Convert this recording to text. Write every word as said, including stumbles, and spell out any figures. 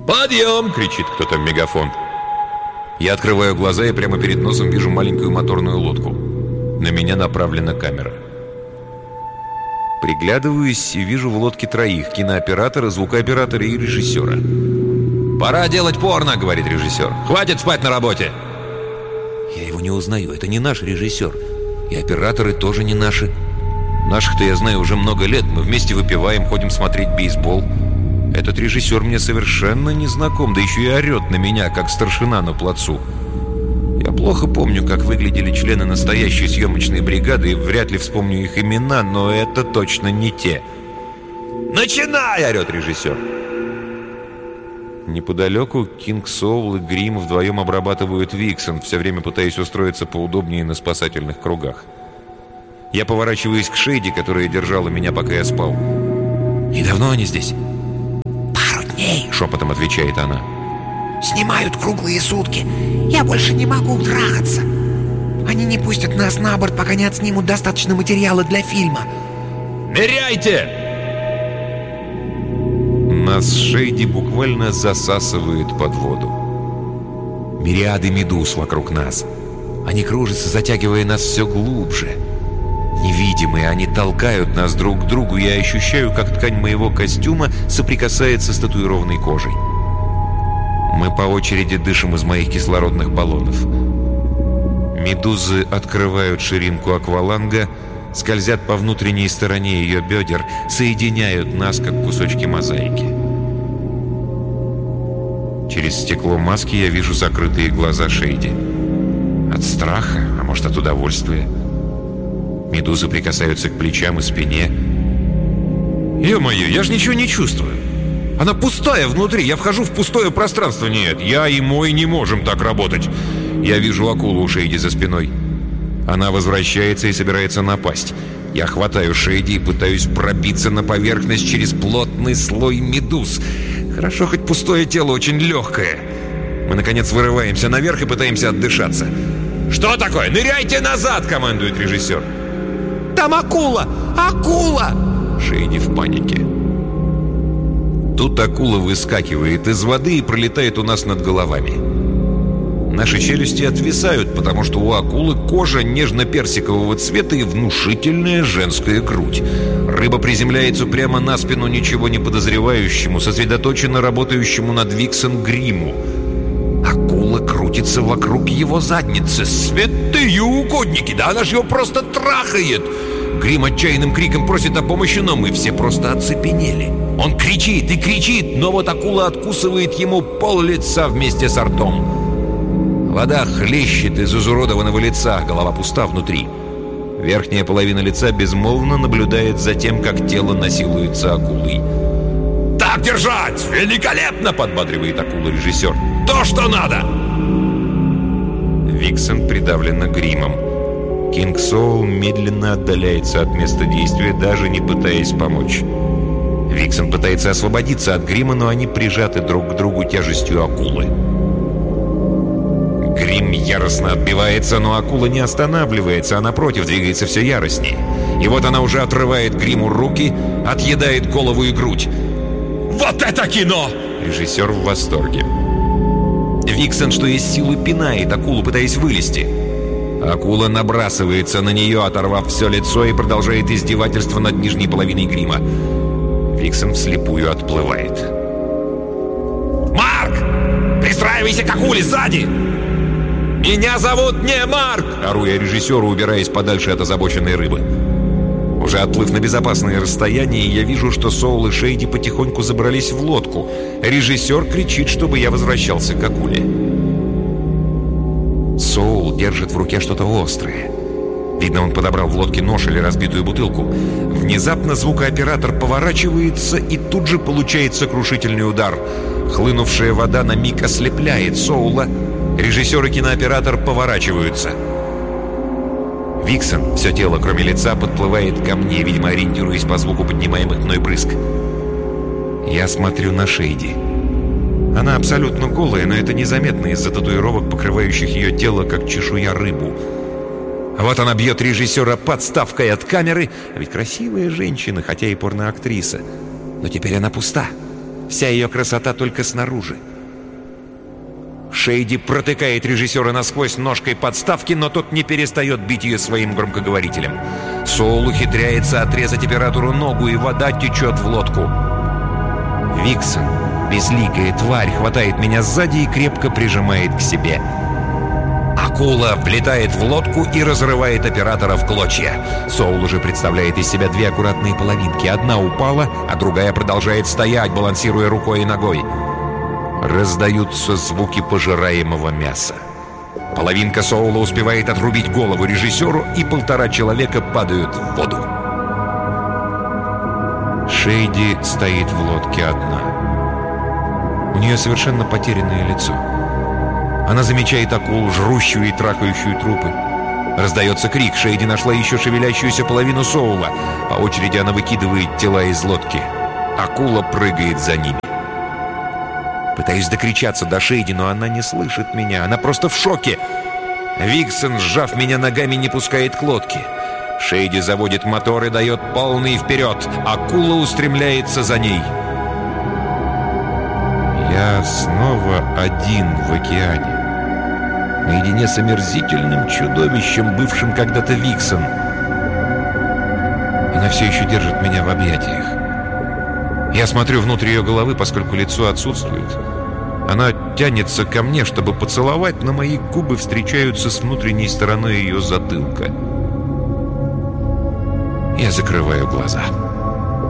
«Подъем!» — кричит кто-то в мегафон. Я открываю глаза и прямо перед носом вижу маленькую моторную лодку. На меня направлена камера. Приглядываюсь и вижу в лодке троих: кинооператора, звукооператора и режиссера. «Пора делать порно!» — говорит режиссер. «Хватит спать на работе!» Я его не узнаю. Это не наш режиссер. И операторы тоже не наши. Наших-то я знаю уже много лет. Мы вместе выпиваем, ходим смотреть бейсбол. Этот режиссер мне совершенно не знаком, да еще и орет на меня, как старшина на плацу. Я плохо помню, как выглядели члены настоящей съемочной бригады, и вряд ли вспомню их имена, но это точно не те. «Начинай!» — орет режиссер. Неподалеку Кинг Соул и Грим вдвоем обрабатывают Виксен, все время пытаясь устроиться поудобнее на спасательных кругах. Я поворачиваюсь к Шейди, которая держала меня, пока я спал. «И давно они здесь?» «Пару дней», — шепотом отвечает она. «Снимают круглые сутки. Я больше не могу трахаться. Они не пустят нас на борт, пока не отснимут достаточно материала для фильма». «Ныряйте!» Нас с Шейди буквально засасывает под воду. Мириады медуз вокруг нас. Они кружатся, затягивая нас все глубже. Невидимые, они толкают нас друг к другу. Я ощущаю, как ткань моего костюма соприкасается с татуированной кожей. Мы по очереди дышим из моих кислородных баллонов. Медузы открывают ширинку акваланга, скользят по внутренней стороне ее бедер, соединяют нас, как кусочки мозаики. Через стекло маски я вижу закрытые глаза Шейди. От страха, а может, от удовольствия. Медузы прикасаются к плечам и спине. Ё-моё, я же ничего не чувствую. Она пустая внутри, я вхожу в пустое пространство. Нет, я и мой не можем так работать. Я вижу акулу у Шейди за спиной. Она возвращается и собирается напасть. Я хватаю Шейди и пытаюсь пробиться на поверхность через плотный слой медуз. Хорошо, хоть пустое тело очень легкое. Мы, наконец, вырываемся наверх и пытаемся отдышаться. «Что такое? Ныряйте назад!» — командует режиссер. «Там акула! Акула!» Шейди в панике. Тут акула выскакивает из воды и пролетает у нас над головами. Наши челюсти отвисают, потому что у акулы кожа нежно-персикового цвета и внушительная женская грудь. Рыба приземляется прямо на спину ничего не подозревающему, сосредоточенно работающему над Виксен Гриму. Акула крутится вокруг его задницы. Святые угодники! Да она же его просто трахает! Грим отчаянным криком просит о помощи, но мы все просто оцепенели. Он кричит и кричит, но вот акула откусывает ему пол лица вместе с ртом. Вода хлещет из изуродованного лица, голова пуста внутри. Верхняя половина лица безмолвно наблюдает за тем, как тело насилуется акулой. «Так держать! Великолепно!» — подбадривает акула режиссер. «То, что надо!» Виксен придавлена Гримом. Кинг Соул медленно отдаляется от места действия, даже не пытаясь помочь. Виксен пытается освободиться от Грима, но они прижаты друг к другу тяжестью акулы. Грим яростно отбивается, но акула не останавливается, а напротив двигается все яростнее. И вот она уже отрывает Гриму руки, отъедает голову и грудь. «Вот это кино!» Режиссер в восторге. Виксен, что есть силы, пинает акулу, пытаясь вылезти. Акула набрасывается на нее, оторвав все лицо, и продолжает издевательство над нижней половиной Грима. Виксен вслепую отплывает. «Марк! Пристраивайся к акуле сзади!» «Меня зовут не Марк!» — ору я режиссеру, убираясь подальше от озабоченной рыбы. Уже отплыв на безопасное расстояние, я вижу, что Соул и Шейди потихоньку забрались в лодку. Режиссер кричит, чтобы я возвращался к акуле. Соул держит в руке что-то острое. Видно, он подобрал в лодке нож или разбитую бутылку. Внезапно звукооператор поворачивается, и тут же получает сокрушительный удар. Хлынувшая вода на миг ослепляет Соула. Режиссер и кинооператор поворачиваются. Виксен, все тело, кроме лица, подплывает ко мне, видимо, ориентируясь по звуку поднимаемых мной брызг. Я смотрю на Шейди. Она абсолютно голая, но это незаметно из-за татуировок, покрывающих ее тело, как чешуя рыбу. Вот она бьет режиссера подставкой от камеры. А ведь красивая женщина, хотя и порноактриса. Но теперь она пуста. Вся ее красота только снаружи. Шейди протыкает режиссера насквозь ножкой подставки, но тот не перестает бить ее своим громкоговорителем. Соул ухитряется отрезать оператору ногу, и вода течет в лодку. Виксон, безликая тварь, хватает меня сзади и крепко прижимает к себе. Акула влетает в лодку и разрывает оператора в клочья. Соул уже представляет из себя две аккуратные половинки. Одна упала, а другая продолжает стоять, балансируя рукой и ногой. Раздаются звуки пожираемого мяса. Половинка Соула успевает отрубить голову режиссеру, и полтора человека падают в воду. Шейди стоит в лодке одна. У нее совершенно потерянное лицо. Она замечает акулу, жрущую и трахающую трупы. Раздается крик. Шейди нашла еще шевелящуюся половину Соула. По очереди она выкидывает тела из лодки. Акула прыгает за ними. Пытаюсь докричаться до Шейди, но она не слышит меня. Она просто в шоке. Виксон, сжав меня ногами, не пускает к лодке. Шейди заводит мотор и дает полный вперед. Акула устремляется за ней. Я снова один в океане. Наедине с омерзительным чудовищем, бывшим когда-то Виксон. Она все еще держит меня в объятиях. Я смотрю внутрь ее головы, поскольку лицо отсутствует. Она тянется ко мне, чтобы поцеловать, но мои губы встречаются с внутренней стороной ее затылка. Я закрываю глаза.